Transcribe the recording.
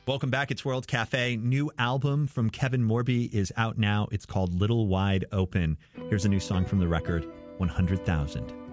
Welcome back. It's World Cafe. New album from Kevin Morby is out now. It's called Little Wide Open. Here's a new song from the record, 100,000.